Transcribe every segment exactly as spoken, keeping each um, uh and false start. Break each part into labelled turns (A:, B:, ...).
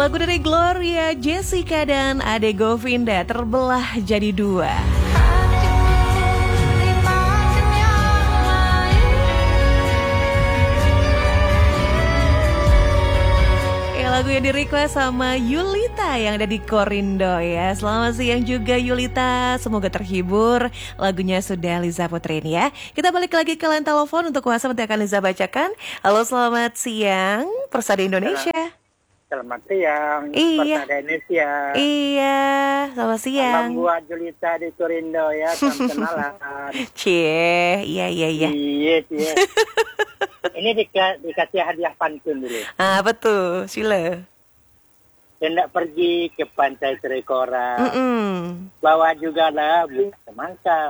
A: Lagu dari Gloria, Jessica, dan Ade Govinda, Terbelah Jadi Dua. Ya, lagu yang di-request sama Yulita yang ada di Korindo ya. Selamat siang juga Yulita, semoga terhibur. Lagunya sudah Liza puterin ya. Kita balik lagi ke line telepon untuk WhatsApp yang akan Liza bacakan. Halo, selamat siang, Persada Indonesia.
B: Selamat siang,
A: Iya.
B: Persada Indonesia.
A: Iya, selamat siang.
B: Salam buat Julita di Korindo ya, salam kenalan.
A: Cie, iya iya iya.
B: Iya, iya. Ini dika, dikasih hadiah pantun dulu.
A: Ah, betul, sila.
B: Hendak pergi ke pantai Trikora,
A: Mm-mm.
B: bawa juga lah buat semangka.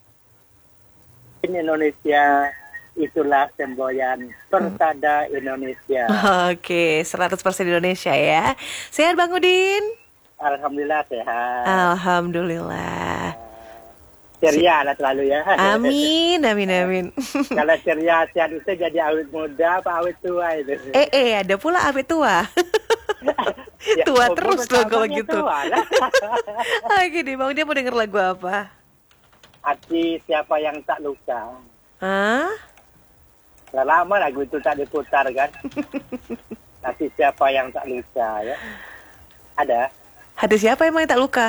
B: Ini Indonesia, itulah semboyan Persada Indonesia.
A: Oke, seratus persen Indonesia ya. Sehat Bang Udin?
B: Alhamdulillah sehat.
A: Alhamdulillah.
B: Ceria lah selalu ya.
A: Amin, amin, amin.
B: Kalau ceria sehat itu jadi awet muda apa awet tua itu?
A: Eh, eh, ada pula awet tua.
B: Ya,
A: Tua
B: umur
A: terus dong kalau
B: bertambahnya
A: gitu.
B: tua lah.
A: Oke nih, Bang dia mau denger lagu apa?
B: Hati siapa yang tak luka.
A: Hah?
B: Sudah lama lagu itu tak diputar kan. Hati siapa yang tak luka ya. Ada
A: Hati siapa emang yang tak luka?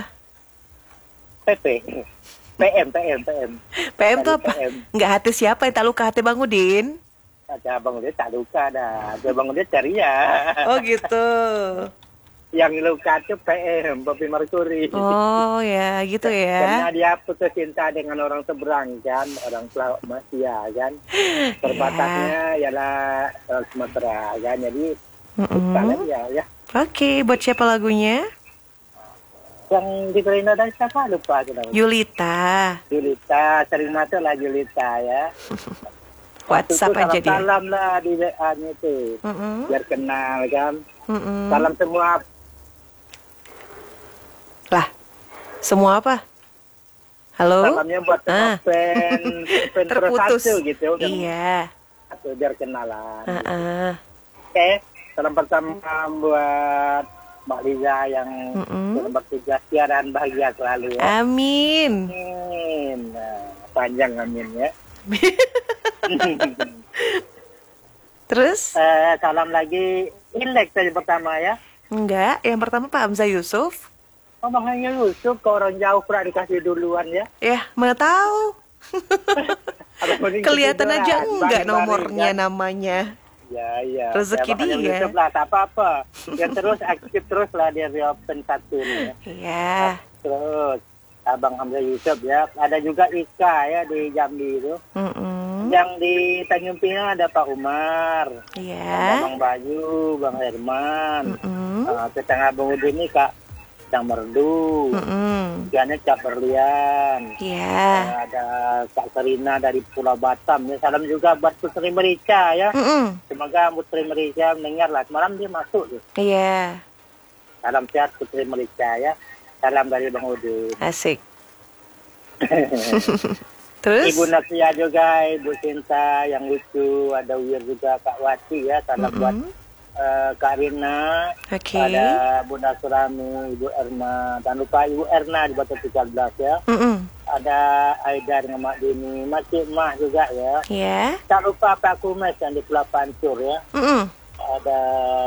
B: P P P M P M P M
A: P M tuh apa?
B: P M.
A: Enggak, hati siapa yang tak luka? Hati Bang Udin?
B: Ada Bang Udin tak luka dah. Ada Bang Udin ceria.
A: Oh gitu.
B: Yang luka itu P M Bobby Mercury.
A: Oh ya, gitu
B: Karena
A: ya.
B: dia putus cinta dengan orang seberang kan, orang Pulau Masia kan. Perbatasnya ialah orang Sumatera kan, jadi
A: Mm-mm.
B: luka dia ya.
A: Oke, buat siapa lagunya?
B: Yang di Korindo dan siapa lupa kita.
A: Yulita.
B: Julita, sering masuk lah Julita ya.
A: WhatsApp aja dia.
B: Salam lah di W A-nya itu,
A: Mm-mm.
B: biar kenal kan.
A: Mm-mm.
B: Salam semua.
A: Lah, semua apa? Halo?
B: Salamnya buat
A: Ah.
B: pen pen
A: Terputus.
B: satu gitu. kan.
A: Iya.
B: Satu biar kenalan.
A: Heeh.
B: Oke, salam pertama buat Mbak Liza yang
A: Mm-mm.
B: sedang bertugas siaran bahagia selalu ya.
A: Amin.
B: Amin. Nah, panjang amin ya.
A: Terus?
B: Eh, salam lagi Ilek tadi pertama ya.
A: Enggak, yang pertama Pak Hamzah Yusuf.
B: Oh, Bang Hanya Yusuf ke orang jauh pernah dikasih duluan ya.
A: Ya, mana tahu.
B: Abang Udin
A: Kelihatan
B: ketiduran,
A: aja enggak
B: baring-baring,
A: nomornya
B: kan?
A: namanya.
B: Ya, iya.
A: Rezeki
B: ya, Bang Hanya
A: dia.
B: Yusuf lah, tak apa-apa. Dia terus aktif terus lah dia di open satu nih ya.
A: Iya.
B: Terus Abang Hamzah Yusuf ya. Ada juga Ika ya di Jambi itu.
A: Mm-mm.
B: Yang di Tanjung Pinang ada Pak Umar. Ada
A: Iya.
B: Bang Bayu, Bang Herman.
A: Mm-mm.
B: Uh, tetangga Bang Udin ini Kak Cang Merdu.
A: Mm-mm.
B: Dianya Cak Berlian.
A: Iya.
B: Uh, ada Kak Serina dari Pulau Batam. Ya, salam juga buat Putri Merica ya.
A: Mm-mm.
B: Semoga Putri Merica mendengar lah. Semalam dia masuk tuh.
A: Iya.
B: Salam sehat Putri Merica ya. Salam dari Bang Udin.
A: Asik. Terus?
B: Ibu Nasia juga, Ibu Cinta yang lucu, ada Wir juga Kak Wati ya, salam
A: Mm-mm.
B: buat uh, Kak Rina,
A: Oke.
B: ada Bunda Surami, Ibu Erna, dan lupa Ibu Erna di Batu tiga belas ya,
A: Mm-mm.
B: ada Aida dengan Mak Dini, Makcik Mak juga ya,
A: Iya.
B: tak lupa Pak Kumes yang di Pulau Pancur ya,
A: Mm-mm.
B: ada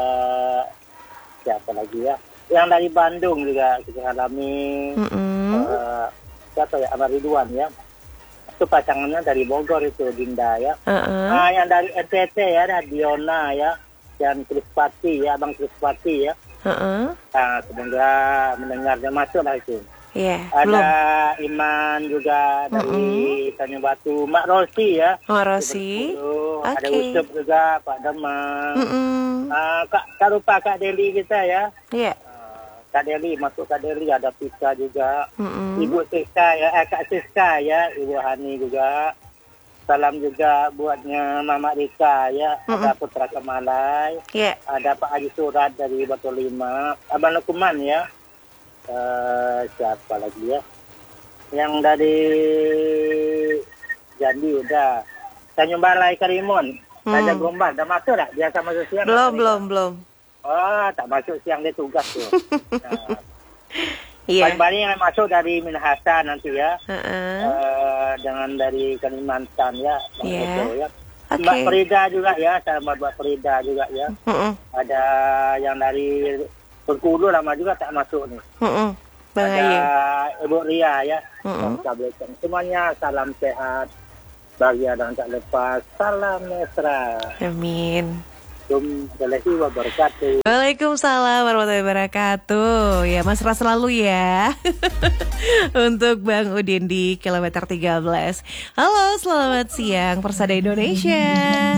B: siapa lagi ya, yang dari Bandung juga kita alami,
A: Mm-mm.
B: uh, siapa ya, Amar Ridwan ya. Itu pasangannya dari Bogor itu Dinda ya.
A: Uh-uh.
B: Nah, yang dari N T T ya ada Diona ya dan Krispati ya, Bang Krispati ya.
A: Uh-uh.
B: Nah, semoga mendengarnya masuk lah itu.
A: Iya.
B: Ada
A: Belum.
B: Iman juga dari Tanjung Batu, Mak Rosi ya.
A: Oh, Rosi.
B: Bengkulu. Ada
A: Oke.
B: Ucup juga, Pak Demang.
A: Mm-mm.
B: Ah, Kak, tak lupa Kak Deli kita ya.
A: Iya.
B: Ah, Kak Deli, masuk Kak Deli, ada Pika juga.
A: Mm-mm.
B: Ibu Siska ya, eh, Kak Siska ya, Ibu Hani juga. Salam juga buatnya Mama Rika ya,
A: Mm-mm.
B: ada Putra Kemalai,
A: Iya.
B: ada Pak Haji Surat dari Batu Lima, Abang Lukman ya, eh, siapa lagi ya, yang dari Jambi udah, Tanjung Balai Karimun,
A: Hmm.
B: Raja Gombal, udah masuk tak? Biasa masuk siang.
A: Belum,
B: tak?
A: belum, belum.
B: Ah, tak masuk siang dia tugas tu. Nah,
A: Iya.
B: paling-paling yang masuk dari Minahasa nanti ya.
A: Heeh.
B: Uh, dengan dari Kalimantan ya. Bang
A: Iya.
B: Edo, ya.
A: Oke.
B: Mbak Frida juga ya, sama Mbak Frida juga ya.
A: Heeh.
B: Ada yang dari Bengkulu lama juga tak masuk nih.
A: Heeh. Bang
B: Ada
A: Ayu.
B: Ibu Ria ya.
A: Heeh.
B: Bangsa semuanya salam sehat. Bahagia dan tak lepas. Salam mesra.
A: Amin.
B: Assalamualaikum warahmatullahi wabarakatuh.
A: Waalaikumsalam warahmatullahi wabarakatuh. Ya, mesra selalu ya. Untuk Bang Udin di kilometer tiga belas. Halo, selamat siang Persada Indonesia.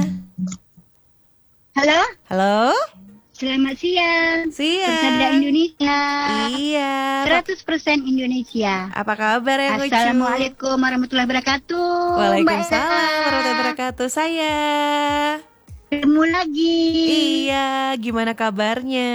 C: Halo,
A: Halo.
C: selamat siang.
A: Siang.
C: Persada Indonesia.
A: Iya.
C: seratus persen Indonesia.
A: Apa kabar yang lucu?
C: Assalamualaikum warahmatullahi wabarakatuh.
A: Waalaikumsalam warahmatullahi wabarakatuh. Saya.
C: Ketemu lagi.
A: Iya, gimana kabarnya?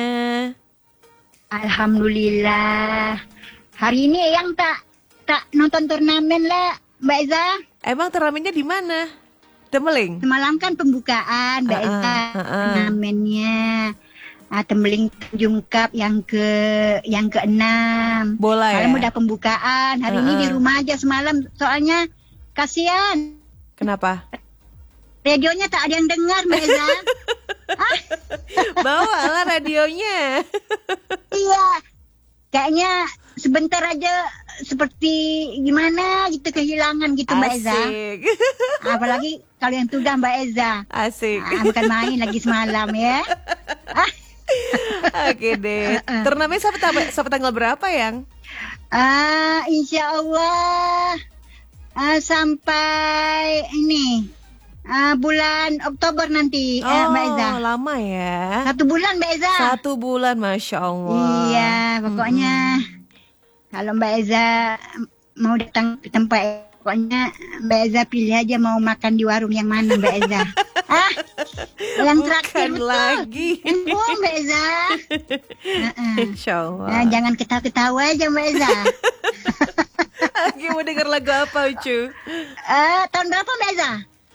C: Alhamdulillah. Hari ini yang tak tak nonton turnamen lah, Mbak Eza.
A: Emang turnamennya di mana? Tembeling.
C: Semalam kan pembukaan, Mbak
A: Ah,
C: Eza.
A: ah, ah.
C: Turnamennya. Ah, Tembeling Tanjung Cup yang ke yang keenam.
A: Bola ya?
C: Malam udah pembukaan. Hari ini
A: Ah, ah.
C: di rumah aja semalam. Soalnya kasihan.
A: Kenapa?
C: Radionya tak ada yang dengar, Mbak Eza.
A: Bawalah radionya.
C: Iya. Kayaknya sebentar aja seperti gimana gitu kehilangan gitu, Mbak Eza.
A: Asik.
C: Apalagi kalau yang tugas Mbak Eza.
A: Asik.
C: Ah, bukan main lagi semalam ya.
A: Oke deh. Turnamen sampai, tang- sampai tanggal berapa yang?
C: Ah, insya Allah ah, sampai ini ah, bulan Oktober nanti, eh, Mbak Eza.
A: Oh, lama ya.
C: Satu bulan, Mbak Eza.
A: Satu bulan, Masya Allah.
C: Iya, pokoknya kalau Mbak Eza mau datang ke tempat, pokoknya Mbak Eza pilih aja mau makan di warung yang mana, Mbak Eza. Ah, yang terakhir
A: Bukan
C: betul.
A: lagi.
C: Info, Mbak Eza. Uh-uh.
A: Insya Allah.
C: Nah, jangan ketawa-ketawa aja, Mbak Eza.
A: Oke, mau denger lagu apa, Ucu?
C: Eh, tahun berapa, Mbak Eza?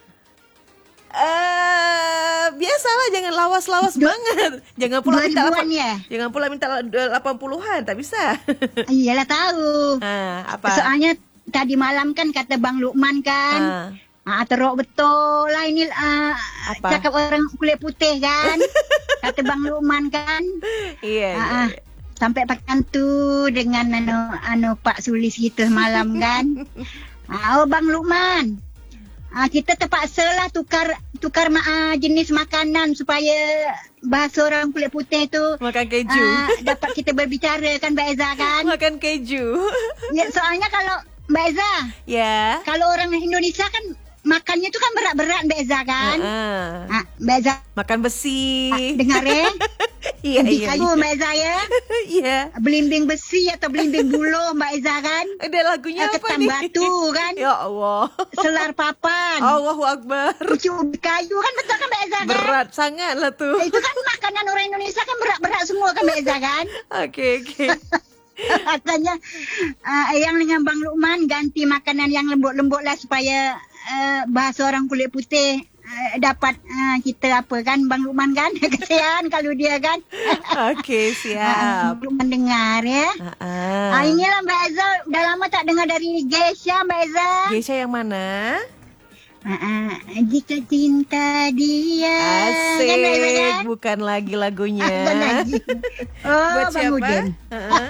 A: Eh, biasalah, jangan lawas-lawas banget. Jangan pula minta
C: dua ribuan
A: apa?
C: ya?
A: Jangan pula minta delapan puluhan, tak bisa.
C: Iyalah tahu.
A: Ah, apa?
C: Soalnya tadi malam kan kata Bang Lukman kan.
A: Ah.
C: Ah, teruk betul lah ini ah,
A: Apa?
C: cakap orang kulit putih kan. Kata Bang Lukman kan.
A: Iya, iya,
C: Ah, ah.
A: iya.
C: Sampai pakai tu dengan anu anu Pak Sulis gitu malam kan. Ah, oh Bang Lukman. Ah, kita terpaksa lah tukar tukar ma- ah, jenis makanan supaya bahasa orang kulit putih tu
A: Makan keju.
C: ah, dapat kita berbicara kan Mbak Eza kan.
A: Makan keju.
C: Ya, soalnya kalau Mbak Eza,
A: Ya.
C: kalau orang Indonesia kan makannya tu kan berat-berat Mbak Eza kan.
A: Ah.
C: Ah, Mbak Eza
A: Makan besi.
C: ah, dengar ya.
A: Iya,
C: Di
A: iya,
C: kayu
A: iya.
C: Mbak Eza ya.
A: Iya.
C: Belimbing besi atau belimbing buluh Mbak Eza kan.
A: Ada lagunya
C: Ah,
A: apa
C: ketam
A: nih?
C: batu kan.
A: Ya Allah.
C: Selar papan.
A: Allahu Akbar.
C: Uci ubi kayu kan betul kan Mbak Eza kan.
A: Berat sangat lah tuh.
C: Itu kan makanan orang Indonesia kan berat-berat semua kan Mbak Eza kan.
A: Oke, oke.
C: Katanya uh, yang dengan Bang Lukman ganti makanan yang lembut-lembut lah supaya uh, bahasa orang kulit putih uh, dapat uh, kita apa kan Bang Lukman kan. Kesian kalau dia kan.
A: Oke,
C: Uh,
A: siap.
C: Bang Lukman dengar ya.
A: Ah.
C: Ah, inilah Mbak Eza, udah lama tak dengar dari Geisha Mbak Eza.
A: Geisha yang mana?
C: Ah, ah, jika cinta dia. Kan, Mbak Eza, kan?
A: Asik, bukan lagi lagunya.
C: Ah, bukan lagi. Oh,
A: Buat
C: Bang
A: siapa?
C: Udin.
A: Heeh.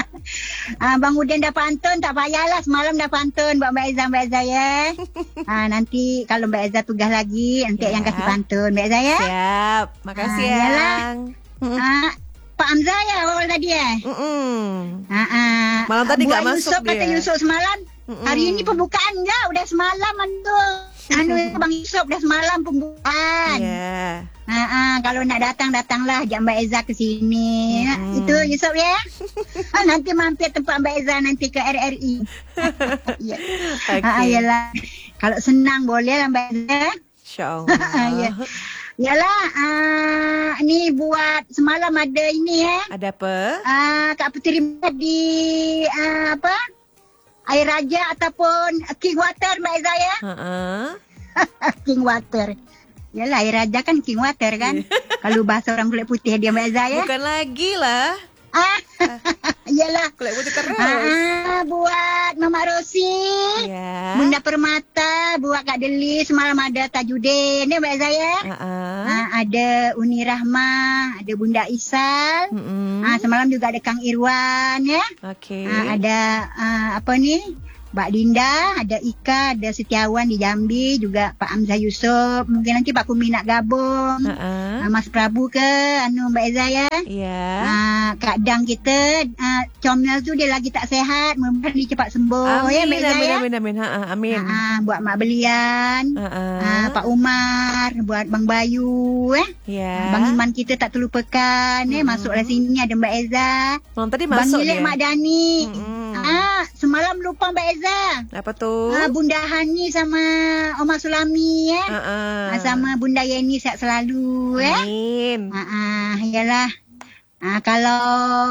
C: Ah, Bang Udin dah pantun, tak payahlah semalam dah pantun buat Mbak Eza, Mbak Eza ya. Ah, nanti kalau Mbak Eza tugas lagi, nanti
A: Ya.
C: yang kasih pantun Mbak Eza ya.
A: Siap. Makasih
C: Ah,
A: ya.
C: iyalah. Ah, Pak Hamzah ya awal tadi ya.
A: Mm-mm.
C: Ah, ah.
A: Malam tadi
C: Buat
A: nggak masuk
C: Yusuf, kata
A: dia.
C: Yusuf semalam.
A: Mm-mm.
C: Hari ini pembukaan enggak? Udah semalam anu. Anu Bang Yusuf udah semalam pembukaan.
A: Iya.
C: Ah, ah, kalau nak datang datanglah ajak Mbak Eza ke sini.
A: Mm-mm.
C: Itu Yusuf ya. Ah, nanti mampir tempat Mbak Eza nanti ke R R I. Ya.
A: Oke.
C: Ah, iyalah. Kalau senang boleh lah Mbak Eza.
A: Insyaallah.
C: Ya. Yalah, ah, ni buat semalam ada ini ya.
A: Ada apa?
C: Ah, Kak Puteri di ah, apa? Air Raja ataupun King Water Mbak Eza ya.
A: Heeh.
C: King Water. Yalah, air raja kan king water kan. Kalau bahasa orang kulit putih dia Mbak Eza ya.
A: Bukan lagi lah.
C: Ah, iyalah.
A: Kulit putih terus.
C: Ah, buat Mama Rosi.
A: Ya.
C: Bunda Permata, buat Kak Delis, semalam ada Tajudin ya Mbak Eza ya.
A: Uh-uh.
C: Ah, ada Uni Rahma, ada Bunda Isal.
A: Mm-mm.
C: Ah, semalam juga ada Kang Irwan ya.
A: Oke.
C: Ah, ada ah, apa nih? Mbak Dinda, ada Ika, ada Setiawan di Jambi, juga Pak Hamzah Yusof. Mungkin nanti Pak Kumi nak gabung.
A: Uh-uh.
C: Ah, Mas Prabu ke, anu Mbak Eza ya.
A: Iya.
C: Ah, Kak Dang kita, ah, Comel tu dia lagi tak sehat. Mudah-mudahan dia cepat sembuh
A: Amin,
C: ya Mbak Eza
A: amin,
C: ya.
A: amin, amin, ha, ha, amin.
C: Ah, ah, buat Mak Belian,
A: Uh-uh.
C: ah, Pak Umar, buat Bang Bayu eh.
A: Ya.
C: Bang Iman kita tak terlupakan eh.
A: Mm-mm.
C: Masuklah sini ada Mbak Eza.
A: Malam tadi
C: Bang
A: masuk
C: Milik
A: dia.
C: Mak Dani.
A: Mm-mm.
C: Ah, semalam lupa Mbak Eza.
A: Apa tuh?
C: Ah, Bunda Hani sama Oma Sulami ya.
A: Uh-uh.
C: Ah, sama Bunda Yeni sihat selalu ya.
A: Amin.
C: Ah, ah, iyalah. Ah, kalau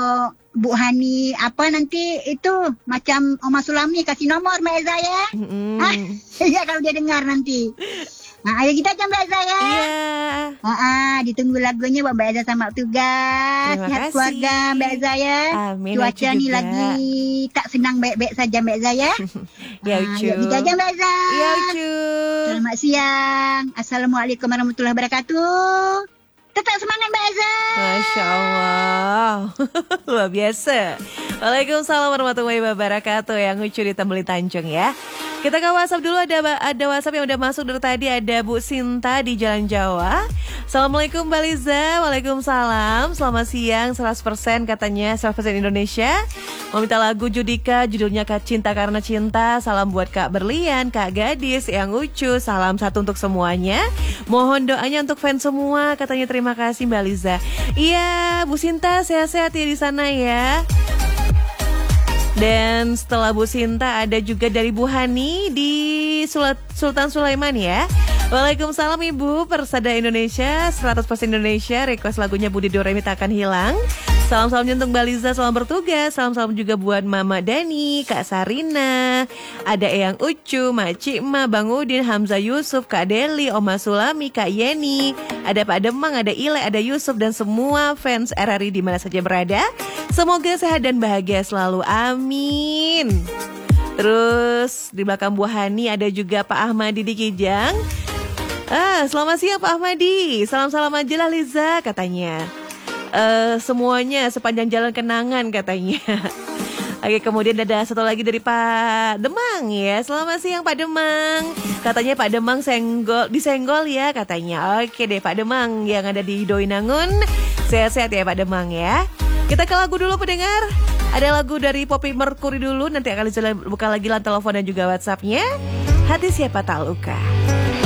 C: Bu Hani apa nanti itu macam Oma Sulami kasih nomor Mbak Eza ya.
A: Mm-mm.
C: Ah, ya kalau dia dengar nanti. Nah, ayo kita aja Mbak Eza ya.
A: Iya.
C: Ah, ah, ditunggu lagunya buat Mbak Eza sama tugas.
A: Terima
C: Sihat
A: kasih.
C: keluarga Mbak Eza ya.
A: Amin,
C: Cuaca
A: Ucu
C: ni
A: juga.
C: lagi tak senang baik-baik saja Mbak Eza ya.
A: Ya,
C: Ah,
A: Ucu.
C: yuk kita aja Mbak Eza.
A: Iya, Ucu.
C: Selamat siang. Assalamualaikum warahmatullahi wabarakatuh. Tetap semangat Mbak Eza.
A: Masya Allah. Luar biasa. Waalaikumsalam warahmatullahi wabarakatuh. Yang lucu di Tembeli Tanjung ya. Kita ke WhatsApp dulu, ada ada WhatsApp yang udah masuk dari tadi. Ada Bu Sinta di Jalan Jawa. Assalamualaikum Mbak Liza. Waalaikumsalam. Selamat siang. seratus persen katanya, seratus persen Indonesia. Mau minta lagu Judika, judulnya Kak Cinta Karena Cinta. Salam buat Kak Berlian, Kak Gadis, Yang Lucu. Salam satu untuk semuanya. Mohon doanya untuk fans semua. Katanya terima kasih Mbak Liza. Iya, Bu Sinta sehat-sehat ya di sana ya. Dan setelah Bu Sinta ada juga dari Bu Hani di Sulat, Sultan Sulaiman ya. Waalaikumsalam Ibu, Persada Indonesia, seratus persen Indonesia, request lagunya Budi Doremi Tak Akan Hilang. Salam-salamnya untuk Mbak Liza, selamat bertugas. Salam-salam juga buat Mama Dani, Kak Sarina, ada Eyang Ucu, Mak Cikma, Bang Udin, Hamzah Yusuf, Kak Deli, Oma Sulami, Kak Yeni, ada Pak Demang, ada Ile, ada Yusuf, dan semua fans R R I di mana saja berada. Semoga sehat dan bahagia selalu, amin. Terus di belakang Bu Hani ada juga Pak Ahmadi di Kijang. Ah, selamat siang Pak Ahmadi. Salam-salam aja lah Liza katanya. Uh, semuanya sepanjang jalan kenangan katanya. Oke, kemudian ada satu lagi dari Pak Demang ya. Selamat siang Pak Demang. Katanya Pak Demang senggol, disenggol ya katanya. Oke deh Pak Demang yang ada di Doinangun. Sehat-sehat ya Pak Demang ya. Kita ke lagu dulu pendengar. Ada lagu dari Poppy Mercury dulu. Nanti akan buka lagi line telepon dan juga WhatsAppnya. Hati Siapa Tak Luka.